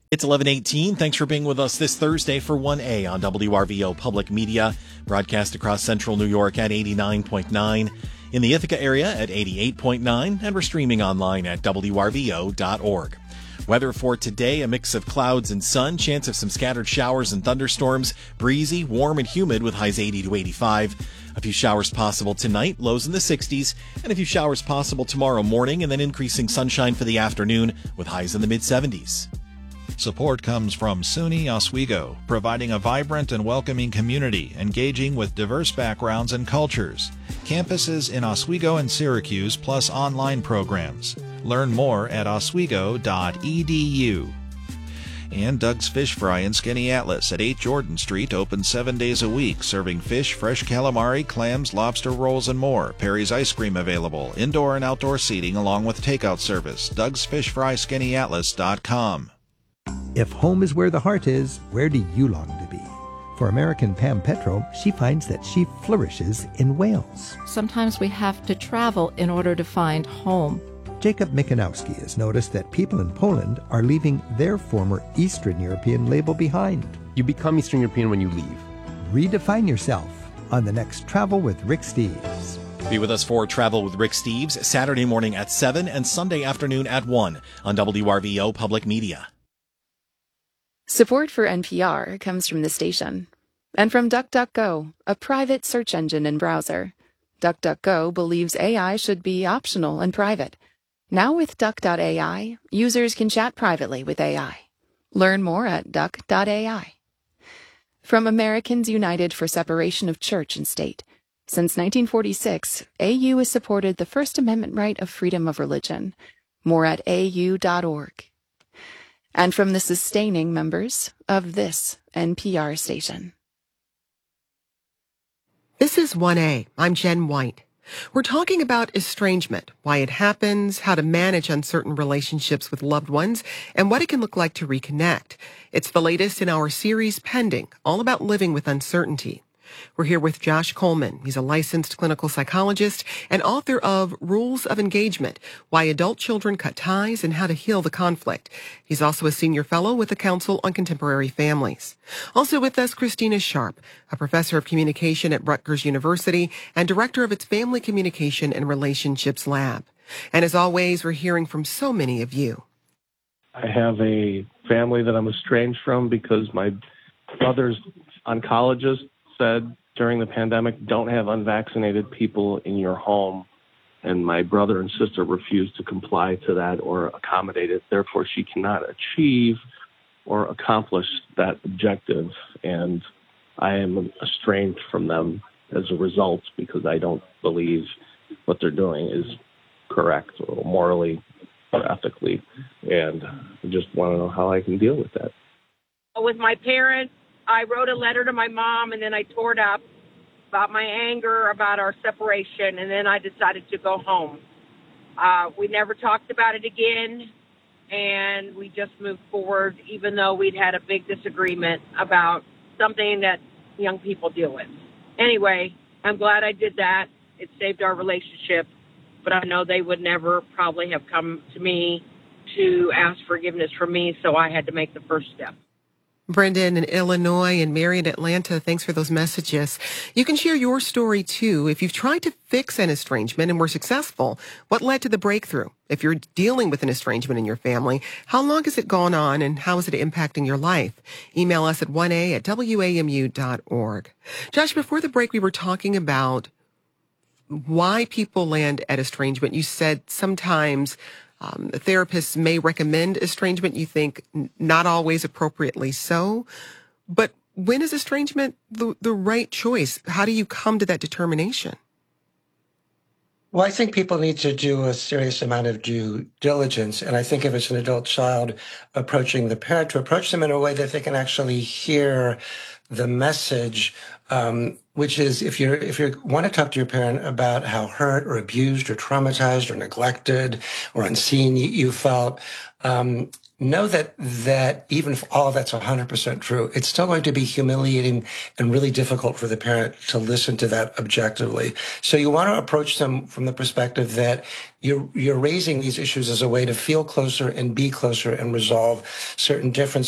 It's 11:18. Thanks for being with us this Thursday for 1A on WRVO Public Media, broadcast across central New York at 89.9, in the Ithaca area at 88.9, and we're streaming online at WRVO.org. Weather for today, a mix of clouds and sun, chance of some scattered showers and thunderstorms, breezy, warm and humid with highs 80 to 85. A few showers possible tonight, lows in the 60s, and a few showers possible tomorrow morning, and then increasing sunshine for the afternoon with highs in the mid-70s. Support comes from SUNY Oswego, providing a vibrant and welcoming community, engaging with diverse backgrounds and cultures. Campuses in Oswego and Syracuse, plus online programs. Learn more at oswego.edu. And Doug's Fish Fry in Skinny Atlas at 8 Jordan Street, open 7 days a week, serving fish, fresh calamari, clams, lobster rolls, and more. Perry's ice cream available, indoor and outdoor seating, along with takeout service. Doug's Fish Fry, SkinnyAtlas.com. If home is where the heart is, where do you long to be? For American Pam Petro, she finds that she flourishes in Wales. Sometimes we have to travel in order to find home. Jacob Mikanowski has noticed that people in Poland are leaving their former Eastern European label behind. You become Eastern European when you leave. Redefine yourself on the next Travel with Rick Steves. Be with us for Travel with Rick Steves, Saturday morning at 7 and Sunday afternoon at 1 on WRVO Public Media. Support for NPR comes from the station and from DuckDuckGo, a private search engine and browser. DuckDuckGo believes AI should be optional and private. Now with Duck.ai, users can chat privately with AI. Learn more at Duck.ai. From Americans United for Separation of Church and State. Since 1946, AU has supported the First Amendment right of freedom of religion. More at au.org. And from the sustaining members of this NPR station. This is 1A. I'm Jen White. We're talking about estrangement, why it happens, how to manage uncertain relationships with loved ones, and what it can look like to reconnect. It's the latest in our series, Pending, all about living with uncertainty. We're here with Josh Coleman. He's a licensed clinical psychologist and author of Rules of Engagement, Why Adult Children Cut Ties and How to Heal the Conflict. He's also a senior fellow with the Council on Contemporary Families. Also with us, Christina Sharp, a professor of communication at Rutgers University and director of its Family Communication and Relationships Lab. And as always, we're hearing from so many of you. I have a family that I'm estranged from because my brother's oncologist said during the pandemic, don't have unvaccinated people in your home. And my brother and sister refused to comply to that or accommodate it. Therefore, she cannot achieve or accomplish that objective. And I am estranged from them as a result because I don't believe what they're doing is correct or morally or ethically. And I just want to know how I can deal with that. With my parents, I wrote a letter to my mom, and then I tore it up about my anger about our separation, and then I decided to go home. We never talked about it again, and we just moved forward, even though we'd had a big disagreement about something that young people deal with. Anyway, I'm glad I did that. It saved our relationship, but I know they would never probably have come to me to ask forgiveness from me, so I had to make the first step. Brendan in Illinois and Mary in Atlanta, thanks for those messages. You can share your story, too. If you've tried to fix an estrangement and were successful, what led to the breakthrough? If you're dealing with an estrangement in your family, how long has it gone on and how is it impacting your life? Email us at 1a@wamu.org. Josh, before the break, we were talking about why people land at estrangement. You said sometimes therapists may recommend estrangement. You think not always appropriately so. But when is estrangement the right choice? How do you come to that determination? Well, I think people need to do a serious amount of due diligence. And I think if it's an adult child approaching the parent, to approach them in a way that they can actually hear the message, which is if you want to talk to your parent about how hurt or abused or traumatized or neglected or unseen you felt, know that even if all of that's 100% true, it's still going to be humiliating and really difficult for the parent to listen to that objectively. So you want to approach them from the perspective that you're raising these issues as a way to feel closer and be closer and resolve certain differences.